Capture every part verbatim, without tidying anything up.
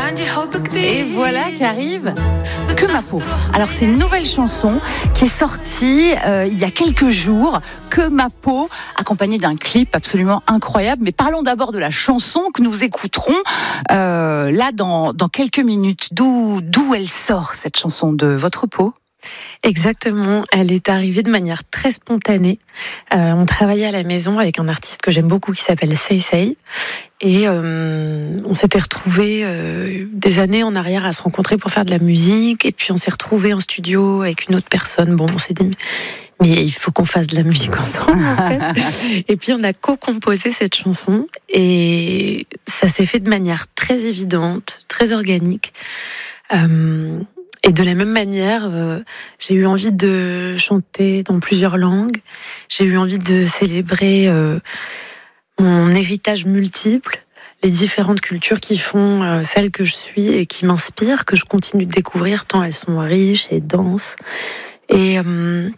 Et voilà qu'arrive Que ma peau. Alors c'est une nouvelle chanson qui est sortie euh, il y a quelques jours, Que ma peau, accompagnée d'un clip absolument incroyable. Mais parlons d'abord de la chanson que nous écouterons euh, là dans, dans quelques minutes. D'où, d'où elle sort cette chanson, de votre peau? Exactement, elle est arrivée de manière très spontanée. Euh, on travaillait à la maison avec un artiste que j'aime beaucoup qui s'appelle Say Say. Et euh, on s'était retrouvés euh, des années en arrière à se rencontrer pour faire de la musique. Et puis on s'est retrouvés en studio avec une autre personne. Bon, on s'est dit, mais il faut qu'on fasse de la musique ensemble, en fait. Et puis on a co-composé cette chanson. Et ça s'est fait de manière très évidente, très organique. Euh, Et de la même manière, euh, j'ai eu envie de chanter dans plusieurs langues. J'ai eu envie de célébrer euh, mon héritage multiple, les différentes cultures qui font euh, celle que je suis et qui m'inspirent, que je continue de découvrir tant elles sont riches et denses. Et, euh,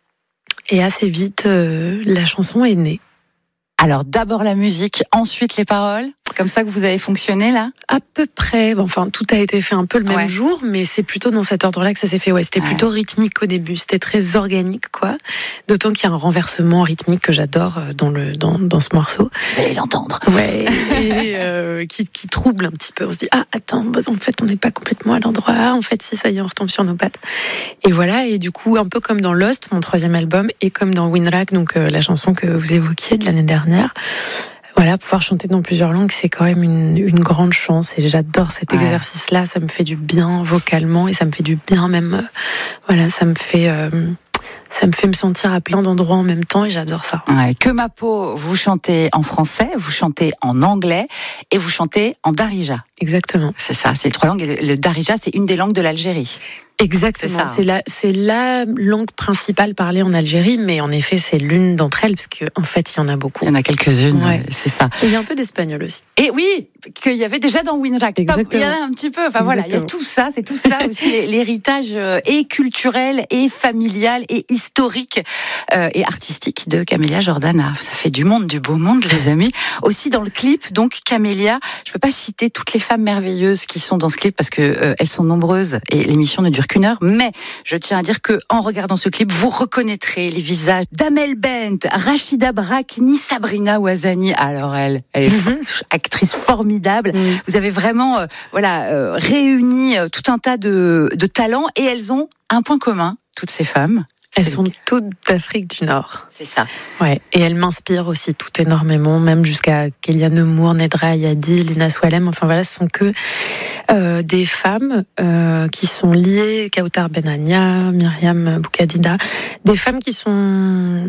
et assez vite, euh, la chanson est née. Alors d'abord la musique, ensuite les paroles. C'est comme ça que vous avez fonctionné là? À peu près. Enfin, tout a été fait un peu le même ouais. jour, mais c'est plutôt dans cet ordre-là que ça s'est fait. Ouais, c'était ouais. plutôt rythmique au début. C'était très organique, quoi. D'autant qu'il y a un renversement rythmique que j'adore dans le dans dans ce morceau. Vous allez l'entendre. Ouais. Et euh, qui qui trouble un petit peu. On se dit ah attends, bah, en fait on n'est pas complètement à l'endroit. En fait si ça y est, on retombe sur nos pattes. Et voilà. Et du coup un peu comme dans Lost, mon troisième album, et comme dans Winrack, donc euh, la chanson que vous évoquiez de l'année dernière. Voilà, pouvoir chanter dans plusieurs langues, c'est quand même une, une grande chance et j'adore cet ouais. exercice-là. Ça me fait du bien vocalement et ça me fait du bien même. Euh, voilà, ça me fait, euh, ça me fait me sentir à plein d'endroits en même temps et j'adore ça. Ouais, Que ma peau, vous chantez en français, vous chantez en anglais et vous chantez en darija. Exactement. C'est ça, c'est les trois langues. Et le darija, c'est une des langues de l'Algérie. Exactement, c'est, c'est la c'est la langue principale parlée en Algérie, mais en effet c'est l'une d'entre elles parce que en fait il y en a beaucoup. Il y en a quelques-unes, ouais. c'est ça. Et il y a un peu d'espagnol aussi. Et oui, qu'il y avait déjà dans Winrack. Il y en a un petit peu. Enfin Exactement. Voilà, il y a tout ça, c'est tout ça aussi l'héritage et culturel et familial et historique euh, et artistique de Camélia Jordana. Ça fait du monde, du beau monde, les amis. Aussi dans le clip, donc Camélia. Je peux pas citer toutes les femmes merveilleuses qui sont dans ce clip parce que euh, elles sont nombreuses et l'émission ne dure qu'une heure, mais je tiens à dire que en regardant ce clip, vous reconnaîtrez les visages d'Amel Bent, Rachida Brakni, Sabrina Ouazani. Alors elle, elle est mm-hmm. actrice formidable. Mm. Vous avez vraiment, euh, voilà, euh, réuni euh, tout un tas de, de talents et elles ont un point commun, toutes ces femmes. Elles sont toutes d'Afrique du Nord. C'est ça. Ouais. Et elles m'inspirent aussi toutes énormément, même jusqu'à Kélia Nemour, Nedra Yadi, Lina Swalem. Enfin voilà, ce sont que euh, des femmes euh, qui sont liées, Kautar Benania, Myriam Boukadida, des femmes qui sont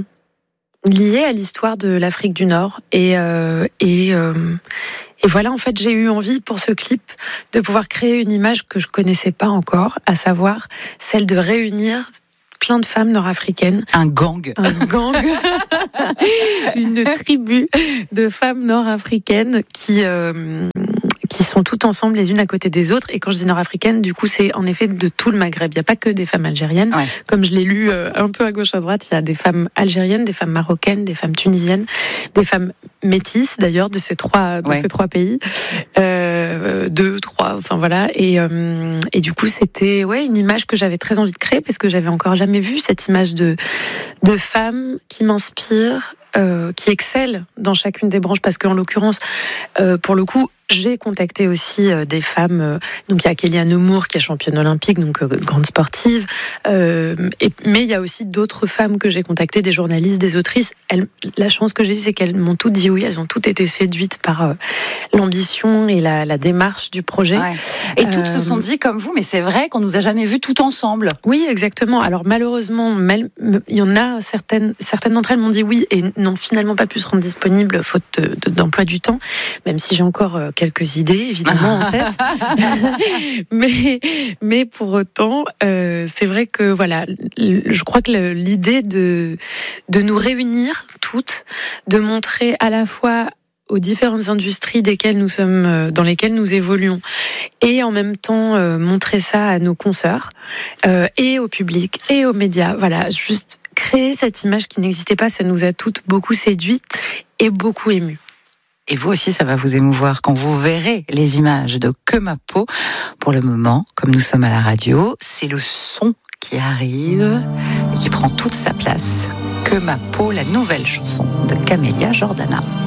liées à l'histoire de l'Afrique du Nord. Et, euh, et, euh, et voilà, en fait, j'ai eu envie pour ce clip de pouvoir créer une image que je connaissais pas encore, à savoir celle de réunir plein de femmes nord-africaines. Un gang. Un gang. Une tribu de femmes nord-africaines qui, euh, qui sont toutes ensemble les unes à côté des autres. Et quand je dis nord-africaines, du coup, c'est en effet de tout le Maghreb. Il n'y a pas que des femmes algériennes. Ouais. Comme je l'ai lu euh, un peu à gauche, à droite, il y a des femmes algériennes, des femmes marocaines, des femmes tunisiennes, des femmes métisses, d'ailleurs, de ces trois, de ouais. ces trois pays. Euh, deux, trois, enfin voilà. Et, euh, et du coup, c'était ouais, une image que j'avais très envie de créer parce que j'avais encore jamais vu cette image de, de femmes qui m'inspirent, euh, qui excellent dans chacune des branches. Parce qu'en l'occurrence, euh, pour le coup, j'ai contacté aussi euh, des femmes. Euh, donc il y a Kélia Nemour qui est championne olympique, donc euh, grande sportive. Euh, et, mais il y a aussi d'autres femmes que j'ai contactées, des journalistes, des autrices. Elles, la chance que j'ai eue, c'est qu'elles m'ont toutes dit oui. Elles ont toutes été séduites par euh, l'ambition et la, la démarche du projet. Ouais. Et toutes euh, se sont dit comme vous, mais c'est vrai qu'on nous a jamais vues tout ensemble. Oui, exactement. Alors malheureusement, mal, il y en a certaines, certaines d'entre elles m'ont dit oui et n'ont finalement pas pu se rendre disponibles faute de, de, d'emploi du temps. Même si j'ai encore euh, quelques idées, évidemment, en tête. mais, mais pour autant, euh, c'est vrai que, voilà, je crois que le, l'idée de, de nous réunir toutes, de montrer à la fois aux différentes industries desquelles nous sommes, dans lesquelles nous évoluons, et en même temps euh, montrer ça à nos consoeurs, euh, et au public, et aux médias. Voilà, juste créer cette image qui n'existait pas, ça nous a toutes beaucoup séduites et beaucoup émues. Et vous aussi, ça va vous émouvoir quand vous verrez les images de Que ma peau. Pour le moment, comme nous sommes à la radio, c'est le son qui arrive et qui prend toute sa place. Que ma peau, la nouvelle chanson de Camélia Jordana.